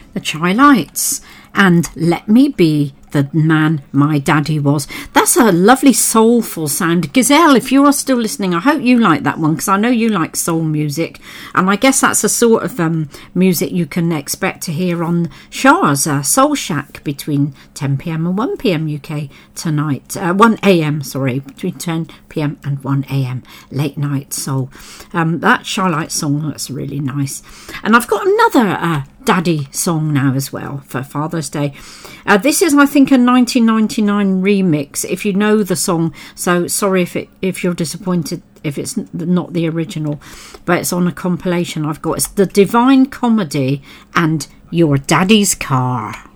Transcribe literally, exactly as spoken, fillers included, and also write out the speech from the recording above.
the Chi-Lites, and Let Me Be the Man My Daddy Was. That's a lovely soulful sound. Gazelle, if you are still listening, I hope you like that one, because I know you like soul music, and I guess that's the sort of um, music you can expect to hear on Shah's uh, Soul Shack between ten p.m. and one p.m. U K tonight. Uh, one a.m. sorry, between ten p.m. and one a.m. late night soul. Um, that Chi-Lite song, that's really nice. And I've got another uh, daddy song now as well for Father's Day. Uh, this is, I think, a nineteen ninety-nine remix, if you know the song, so sorry if it if you're disappointed if it's not the original, but it's on a compilation I've got. It's The Divine Comedy and Your Daddy's Car.